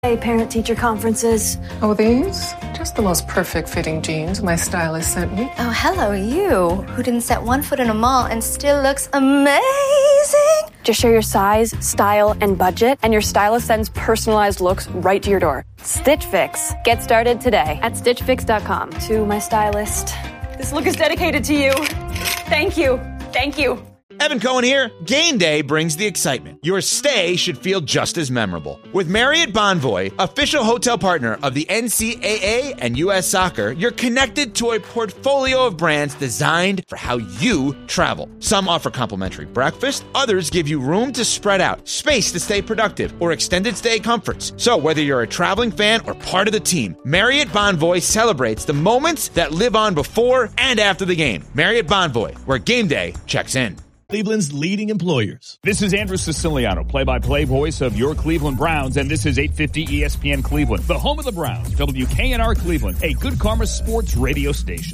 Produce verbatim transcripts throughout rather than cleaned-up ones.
Hey, parent-teacher conferences. Oh, these? Just the most perfect fitting jeans my stylist sent me. Oh, hello, you, who didn't set one foot in a mall and still looks amazing. Just share your size, style, and budget, and your stylist sends personalized looks right to your door. Stitch Fix. Get started today at stitch fix dot com. To my stylist, this look is dedicated to you. Thank you. Thank you. Evan Cohen here. Game day brings the excitement. Your stay should feel just as memorable. With Marriott Bonvoy, official hotel partner of the N C double A and U S Soccer, you're connected to a portfolio of brands designed for how you travel. Some offer complimentary breakfast, others give you room to spread out, space to stay productive, or extended stay comforts. So whether you're a traveling fan or part of the team, Marriott Bonvoy celebrates the moments that live on before and after the game. Marriott Bonvoy, where game day checks in. Cleveland's leading employers. This is Andrew Siciliano, play-by-play voice of your Cleveland Browns, and this is eight fifty E S P N Cleveland, the home of the Browns, W K N R Cleveland, a Good Karma sports radio station.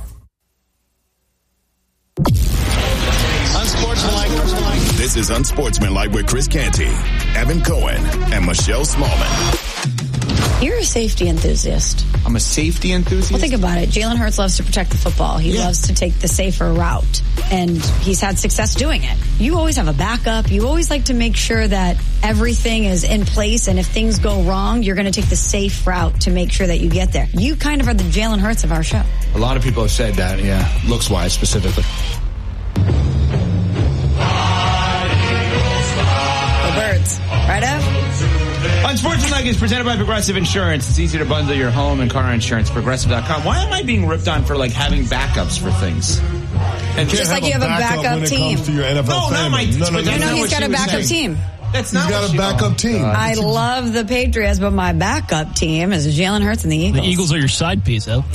Unsportsmanlike. This is Unsportsmanlike with Chris Canty, Evan Cohen, and Michelle Smallman. You're a safety enthusiast. I'm a safety enthusiast? Well, think about it. Jalen Hurts loves to protect the football. He yeah. loves to take the safer route, and he's had success doing it. You always have a backup. You always like to make sure that everything is in place, and if things go wrong, you're going to take the safe route to make sure that you get there. You kind of are the Jalen Hurts of our show. A lot of people have said that, yeah, looks-wise specifically. The birds. Right, Ev? Unsportsmanlike is presented by Progressive Insurance. It's easy to bundle your home and car insurance. Progressive dot com. Why am I being ripped on for like having backups for things? And just like you have a backup, backup team. To your N F L no, not my. No, no, you know he's got a backup team. That's not. He's got a backup team. I love the Patriots, but my backup team is Jalen Hurts and the Eagles. The Eagles are your side piece, though.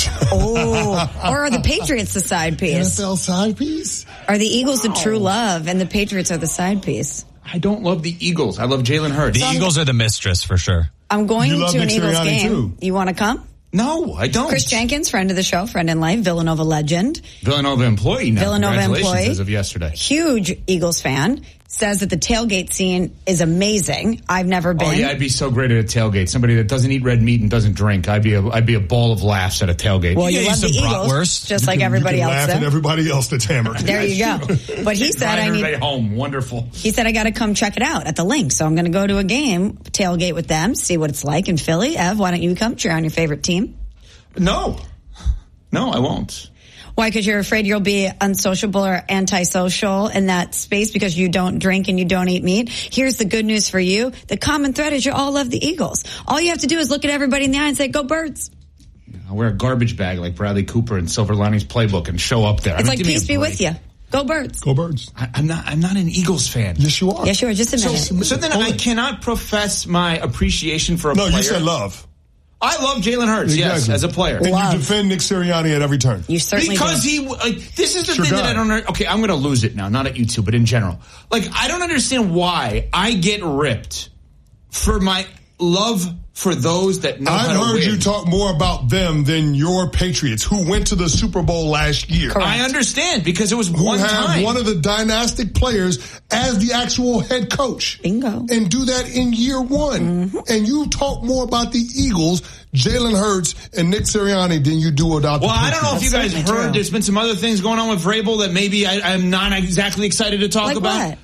Oh, or are the Patriots the side piece? N F L side piece? Are the Eagles the true love and the Patriots are the side piece? I don't love the Eagles. I love Jalen Hurts. The so Eagles are the mistress for sure. I'm going you to an Nick Eagles Sirianni game. Too. You want to come? No, I don't. Chris Jenkins, friend of the show, friend in life, Villanova legend. Villanova employee now. Villanova employee. As of yesterday. Huge Eagles fan. Says that the tailgate scene is amazing. I've never been. Oh yeah, I'd be so great at a tailgate. Somebody that doesn't eat red meat and doesn't drink. I'd be a, I'd be a ball of laughs at a tailgate. Well, you, you love the Eagles, just like everybody you can else. Laugh at everybody else that's hammered. There you go. But he said I need home. Wonderful. He said I got to come check it out at the link. So I'm going to go to a game, tailgate with them, see what it's like in Philly. Ev, why don't you come cheer on your favorite team? No, no, I won't. Why? Because you're afraid you'll be unsociable or antisocial in that space because you don't drink and you don't eat meat. Here's the good news for you. The common thread is you all love the Eagles. All you have to do is look at everybody in the eye and say, go Birds. I'll wear a garbage bag like Bradley Cooper in Silver Linings Playbook and show up there. It's I mean, like peace be with you. Go Birds. Go Birds. I, I'm not I'm not an Eagles fan. Yes, you are. Yes, you are. Just a minute. So, so then I cannot profess my appreciation for a no, player. No, you said love. I love Jalen Hurts, exactly. yes, as a player. And love. you defend Nick Sirianni at every turn. You certainly Because do. he, like, this is the sure thing God. that I don't, okay, I'm going to lose it now, not at you two, but in general. Like, I don't understand why I get ripped for my love for those that know I've how to heard win. you talk more about them than your Patriots, who went to the Super Bowl last year. Correct. I understand, because it was who one have time. one of the dynastic players as the actual head coach. Bingo. And do that in year one. Mm-hmm. And you talk more about the Eagles, Jalen Hurts, and Nick Sirianni than you do about well, the Patriots. I don't know if you guys That's heard, true. there's been some other things going on with Vrabel that maybe I, I'm not exactly excited to talk like about. What?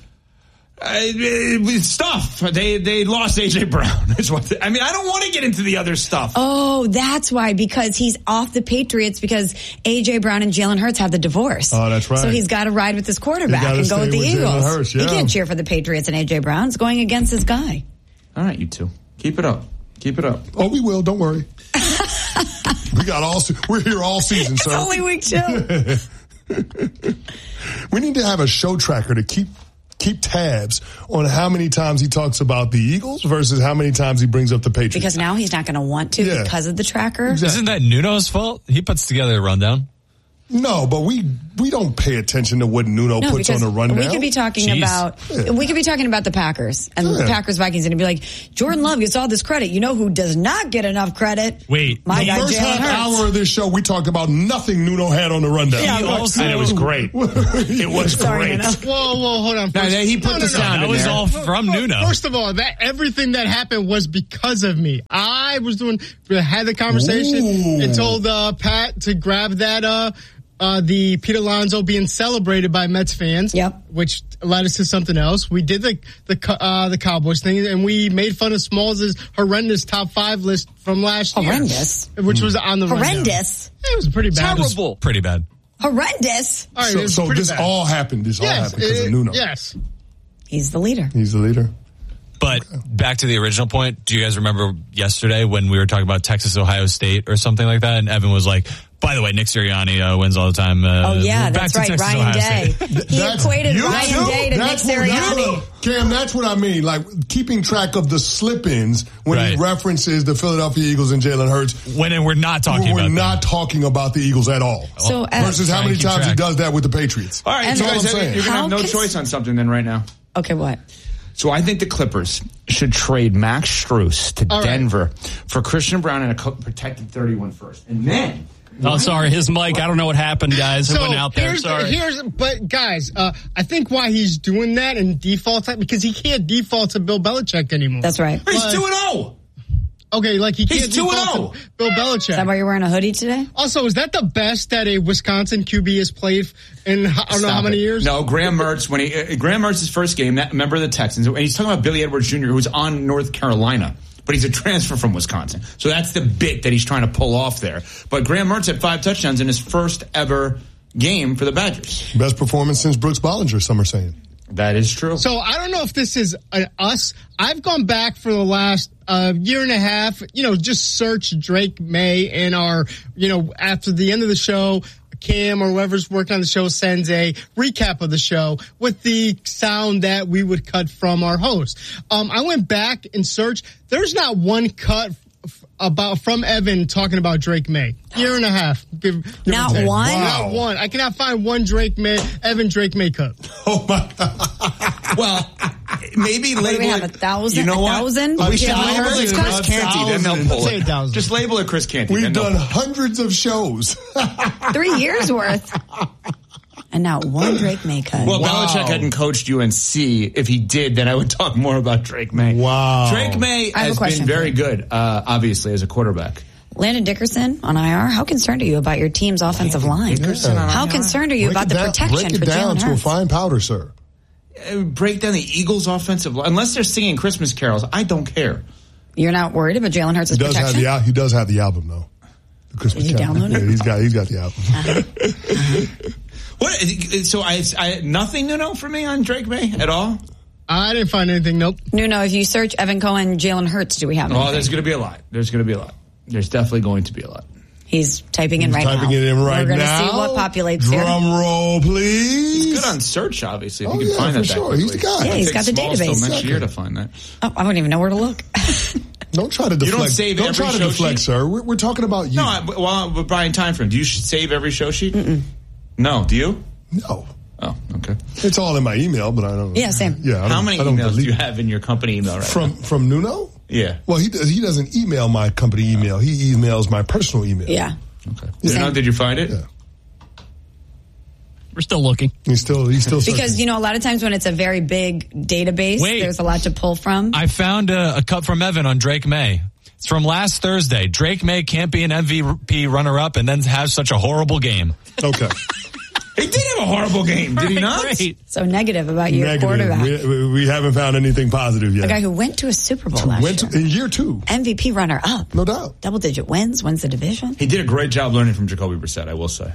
Uh, stuff. They they lost A J Brown. Is what they, I mean, I don't want to get into the other stuff. Oh, that's why, because he's off the Patriots because A J Brown and Jalen Hurts have the divorce. Oh, that's right. So he's got to ride with his quarterback and go with the with Eagles. Hurts, yeah. He can't cheer for the Patriots and A J Brown. It's going against his guy. All right, you two. Keep it up. Keep it up. Oh, we will. Don't worry. we got all. We're here all season, it's so. It's only week two. We need to have a show tracker to keep keep tabs on how many times he talks about the Eagles versus how many times he brings up the Patriots. Because now he's not going to want to yeah. because of the tracker. Exactly. Isn't that Nuno's fault? He puts together a rundown. No, but we we don't pay attention to what Nuno No, puts on because the rundown. we could be talking Jeez. about Yeah. we could be talking about the Packers and Yeah. the Packers Vikings, and it'd be like Jordan Love gets all this credit. You know who does not get enough credit? Wait, my the guy first Jalen half Hurts. hour of this show, we talked about nothing Nuno had on the rundown. Yeah, He but- also- And it was great. It was Sorry, great. Nuno. Whoa, whoa, hold on. No, First- he put no, the no, no. sound That in was there. all from Nuno. First of all, that everything that happened was because of me. I was doing, had the conversation Ooh. and told uh, Pat to grab that, uh, uh, the Pete Alonso being celebrated by Mets fans. Yep. Which led us to something else. We did the the uh, the Cowboys thing, and we made fun of Smalls' horrendous top five list from last year. Horrendous. Which was on the rundown. Horrendous. It was pretty bad. Terrible. Pretty bad. Horrendous. All right, it So, was so pretty this bad. all happened. This all yes, happened because it- of Nuno. Yes. He's the leader. He's the leader. But back to the original point, do you guys remember yesterday when we were talking about Texas, Ohio State or something like that? And Evan was like, by the way, Nick Sirianni uh, wins all the time. Uh, Oh, yeah, back that's to right, Texas, Ryan Ohio Day. State. He That's- equated you Ryan too? Day to Nick That's what- Sirianni. Cam, that's what I mean. Like keeping track of the slip-ins when he Right. references the Philadelphia Eagles and Jalen Hurts. When we're not talking We're about not talking about the Eagles at all. So, uh, Versus how Try and many keep times he track. does that with the Patriots. All right, And so all guys, I'm saying. you're going to have no How cons- choice on something then right now. Okay, what? So I think the Clippers should trade Max Strus to All right. Denver for Christian Brown and a co- protected thirty-one first. And then... Oh, sorry, his mic. I don't know what happened, guys. It So went out there. here's, Sorry. here's, but guys, uh, I think why he's doing that and default because he can't default to Bill Belichick anymore. That's right. He's But- two and oh. Okay, like he He's can't two and default oh. to Bill Belichick. Is that why you're wearing a hoodie today? Also, is that the best that a Wisconsin Q B has played in I don't know Stop how many it. years? No, Graham Mertz, when he, uh, Graham Mertz's first game, that member of the Texans, and he's talking about Billy Edwards Junior, who was on North Carolina, but he's a transfer from Wisconsin. So that's the bit that he's trying to pull off there. But Graham Mertz had five touchdowns in his first ever game for the Badgers. Best performance since Brooks Bollinger, some are saying. That is true. So I don't know if this is an us. I've gone back for the last uh, year and a half, you know, just search Drake May in our, you know, after the end of the show, Cam or whoever's working on the show sends a recap of the show with the sound that we would cut from our host. Um, I went back and searched. There's not one cut f- about from Evan talking about Drake May. Year and a half. Give, give or Not take. one? Not one. I cannot find one Drake May, Evan Drake May cut. Oh, my God. Well, maybe What do label we have, it- a thousand? You know a what? thousand? We should Yeah, label Hurts it is Chris cut. Canty, then they'll Thousand. pull Let's say a it. thousand. Just label it Chris Canty. We've then they'll done pull it. hundreds of shows. Three years worth. And not one Drake May cut. Well, Wow. Belichick hadn't coached U N C. If he did, then I would talk more about Drake May. Wow. Drake May I have a has question been for very you. good, uh, obviously, as a quarterback. Landon Dickerson on I R. How concerned are you about your team's offensive line? Dickerson on How I R? concerned are you Break about it the down- protection break it for down Jalen to a Hurts? fine powder, sir. Uh, break down the Eagles' offensive line. Unless they're singing Christmas carols, I don't care. You're not worried about Jalen Hurts' He does have protection? the al- he does have the album though. The Christmas Did you Carol. download it? Yeah, he's got he's got the album. Uh-huh. What? So I, I nothing to know for me on Drake May at all. I didn't find anything. Nope. No, no. If you search Evan Cohen, Jalen Hurts, do we have Oh, anything? there's going to be a lot. There's going to be a lot. There's definitely going to be a lot. He's typing in He's right typing now. it in right We're going to now. see what populates Drum here. roll, please. He's good on search, obviously. If Oh, you can yeah, find for that, that sure. He's the quickly. guy. Yeah, he's It got the takes Smalls till database. next Exactly. year to find that. Oh, I wouldn't even know where to look. Don't try to deflect. You don't save don't every try to show deflect, sheet? sir. We're, we're talking about you. No, I, well, with Brian Timeframe, do you save every show sheet? Mm-mm. No, do you? No. Oh, okay. It's all in my email, but I don't. Yeah, same. Yeah. I How don't- many I don't emails do delete- you have in your company email right from now? from Nuno? Yeah. Well, he does, he doesn't email my company email. He emails my personal email. Yeah. Okay. You know, did you find it? Yeah. We're still looking. He's still he's still Because, searching. you know, a lot of times when it's a very big database, Wait. there's a lot to pull from. I found a, a cut from Evan on Drake May. It's from last Thursday. Drake May can't be an M V P runner-up and then have such a horrible game. Okay. He did have a horrible game, did he not? Great. So negative about your Negative. quarterback. We, we, we haven't found anything positive yet. A guy who went to a Super Bowl last Went year. to, in year two, M V P runner up. no doubt. Double digit wins, wins the division. He did a great job learning from Jacoby Brissett, I will say.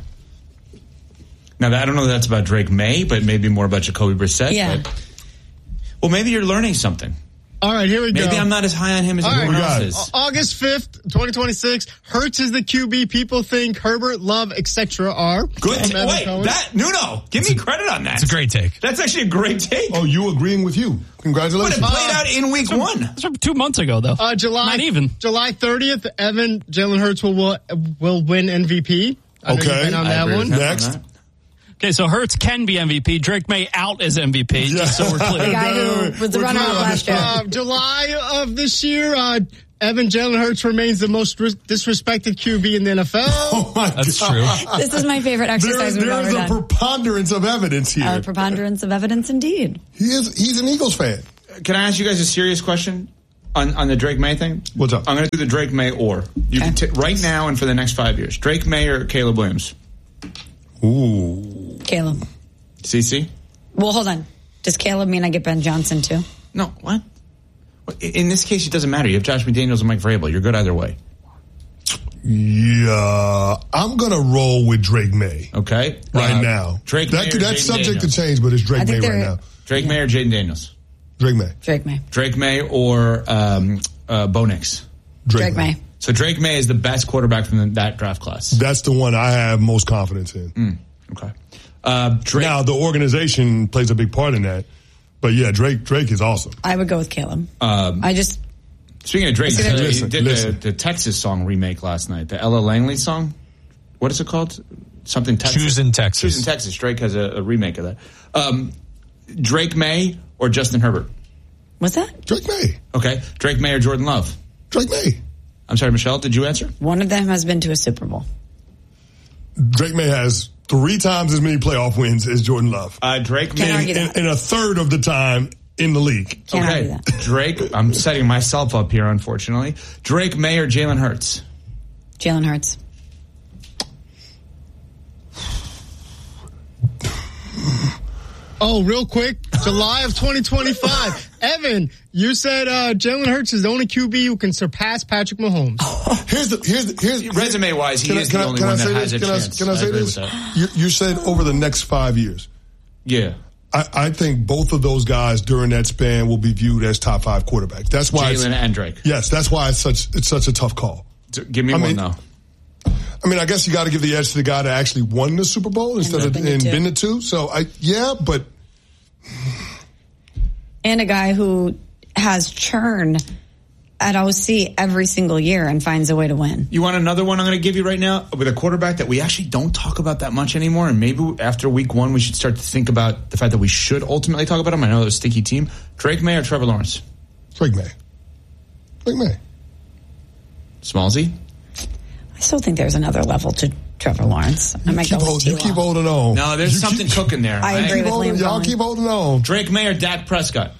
Now, I don't know if that's about Drake May, but maybe more about Jacoby Brissett. Yeah. But, well, maybe you're learning something. All right, here we go. Maybe I'm not as high on him as All everyone right. else got? is. August fifth, twenty twenty-six. Hurts is the Q B people think Herbert, Love, et cetera are. Good. From T- Evan wait, Cohen. that Nuno, give me credit on that. It's a great take. That's actually a great take. Oh, you agreeing with you? But Congratulations. it played out in week one. That's from two months ago, though. Uh, July Not even. July thirtieth, Evan Jalen Hurts will will will win M V P. I know Okay. you've been on I that agree one. with him on Next. that. Okay, so Hurts can be M V P. Drake May out as M V P, Yeah. just so we're clear. The guy who was the We're runner-up clear. last year. Uh, July of this year, uh, Evan Jalen Hurts remains the most ris- disrespected Q B in the N F L. Oh my That's God. true. This is my favorite exercise There, we've there's ever a done. preponderance of evidence here. A preponderance of evidence, indeed. he is. He's an Eagles fan. Can I ask you guys a serious question on, on the Drake May thing? What's up? I'm going to do the Drake May or. You Okay. can t- right now and for the next five years. Drake May or Caleb Williams? Ooh. Caleb. Cece? Well, hold on. Does Caleb mean I get Ben Johnson too? No, what? In this case, it doesn't matter. You have Josh McDaniels and Mike Vrabel. You're good either way. Yeah, I'm gonna roll with Drake May. Okay, right Uh, now. Drake that, May or that's Jaden subject Daniels? to change, but it's Drake I May think right they're- now. Drake May or Jaden Daniels? Drake May. Drake May. Drake May or um, uh, Bo Nix? Drake May. So Drake May is the best quarterback from the, that draft class. That's the one I have most confidence in. Mm, okay. Uh, Drake. Now the organization plays a big part in that, but yeah, Drake Drake is awesome. I would go with Caleb. Um, I just Speaking of Drake, Listen, uh, he listen, did listen. The, the Texas song remake last night, the Ella Langley song. What is it called? Something Texas. Choose in Texas. Choose in Texas. Drake has a, a remake of that. Um, Drake May or Justin Herbert? what's that? Drake May. Okay. Drake May or Jordan Love? Drake May. I'm sorry, Michelle, did you answer? One of them has been to a Super Bowl. Drake May has three times as many playoff wins as Jordan Love. Uh, Drake Can't May. argue that. And, and a third of the time in the league. Can't argue Okay. that. Drake, I'm setting myself up here, unfortunately. Drake May or Jalen Hurts? Jalen Hurts. Oh, real quick, July of twenty twenty-five. Evan, you said uh, Jalen Hurts is the only Q B who can surpass Patrick Mahomes. Here's the here's the, here's Resume wise, he Can I- is can the I- only can I one that say has a this? Can I- chance. Can I say agree this? with that. You, you said over the next five years. Yeah. I, I think both of those guys during that span will be viewed as top five quarterbacks. That's why it's- Jalen and Drake. Yes, that's why it's such it's such a tough call. D- Give me I one mean, though. I mean, I guess you got to give the edge to the guy that actually won the Super Bowl instead of been to and two. been to two. So I yeah, but And a guy who has churn at O C every single year and finds a way to win. You want another one I'm going to give you right now with a quarterback that we actually don't talk about that much anymore, and maybe after week one we should start to think about the fact that we should ultimately talk about him. I know they're a sticky team. Drake May or Trevor Lawrence? Drake May. Drake May. Smallsy? I still think there's another level to Trevor Lawrence. I might Keep go hold, with you keep T-Law. holding on. No, there's You something keep, cooking there. I right? agree keep with holding, Liam y'all Cohen. keep holding on. Drake May or Dak Prescott?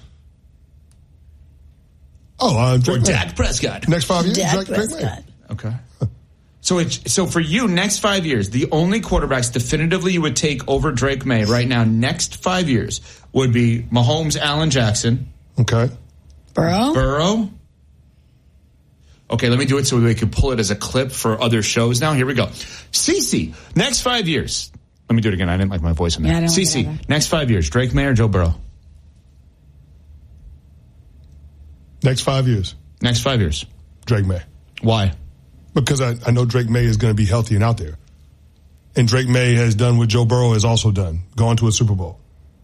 Oh, uh, Or Drake May. Dak Prescott? Next five years, Dak Drake, Drake May. Prescott. Okay. So it's so for you, next five years, the only quarterbacks definitively you would take over Drake May right now, next five years, would be Mahomes, Allen Jackson, Okay. Burrow? Burrow. Okay, let me do it so we can pull it as a clip for other shows now. Here we go. Cece, next five years. Let me do it again. I didn't like my voice on that. Yeah, I don't like it Cece, either. next five years, Drake May or Joe Burrow? Next five years, Next five years. Drake May. Why? Because I, I know Drake May is going to be healthy and out there. And Drake May has done what Joe Burrow has also done, gone to a Super Bowl.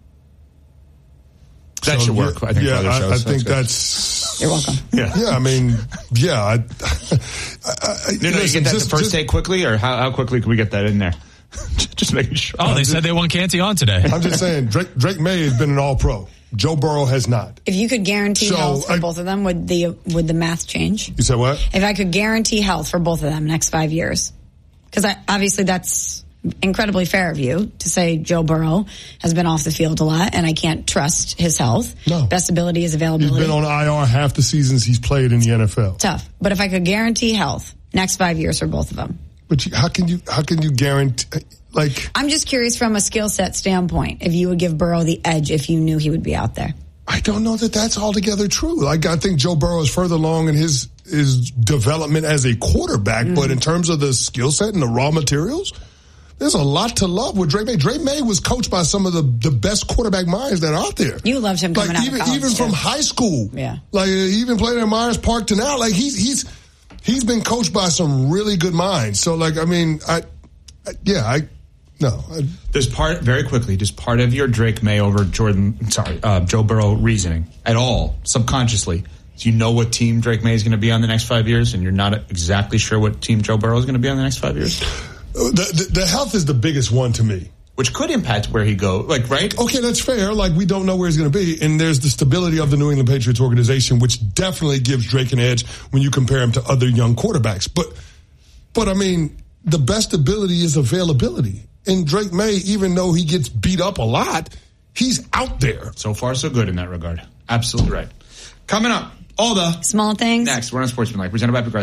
That So, should work, yeah, I think, yeah, for other I, shows. I think good. that's... You're welcome. Yeah. Yeah, I mean, yeah. I, I, I, No, no, you listen, get that just- the first just- take quickly, or how, how quickly can we get that in there? Just making sure. Oh, they said they want Canty on today. I'm just saying, Drake, Drake May has been an all-pro. Joe Burrow has not. If you could guarantee So, health for I- both of them, would the would the math change? You said what? If I could guarantee health for both of them next five years, because obviously that's incredibly fair of you to say Joe Burrow has been off the field a lot and I can't trust his health. No. Best ability is He's availability. been on I R half the seasons he's played in the N F L. Tough. But if I could guarantee health next five years for both of them. But you, how can you how can you guarantee, like... I'm just curious from a skill set standpoint, if you would give Burrow the edge if you knew he would be out there. I don't know that that's altogether true. Like, I think Joe Burrow is further along in his his development as a quarterback, Mm. but in terms of the skill set and the raw materials, there's a lot to love with Drake May. Drake May was coached by some of the, the best quarterback minds that are out there. You loved him coming like out even of college, even too. from high school. Yeah. Like uh, even playing at Myers Park to now. Like he's he's he's been coached by some really good minds. So like I mean I, I yeah I no. I, There's part, very quickly, just part of your Drake May over Jordan, sorry, uh, Joe Burrow reasoning at all, subconsciously. Do you know what team Drake May is going to be on the next five years, and you're not exactly sure what team Joe Burrow is going to be on the next five years? The, the, the health is the biggest one to me. Which could impact where he go, like, right? Okay, that's fair. Like, we don't know where he's going to be. And there's the stability of the New England Patriots organization, which definitely gives Drake an edge when you compare him to other young quarterbacks. But, but I mean, the best ability is availability. And Drake May, even though he gets beat up a lot, he's out there. So far, so good in that regard. Absolutely right. Coming up, all the small things. Next, we're on Sportsmanlike, presented by Progressive.